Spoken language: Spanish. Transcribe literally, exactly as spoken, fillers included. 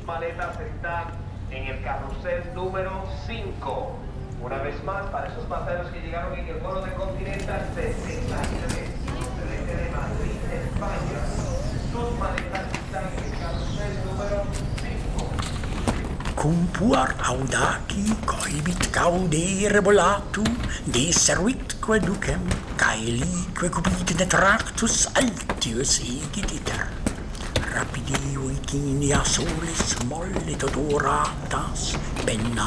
maletas están en el carrusel número cinco. Una vez más, para esos pasajeros que llegaron en el vuelo de Continental desde Zagreb, procedente de Madrid, España, sus maletas están en el carrusel número cinco. Cumpuar audaci coibit gaudere volatu, deseruitque ducem, caelique cubitine tractus altius egit iter. Rapideo icinia solis mollito doratas, penna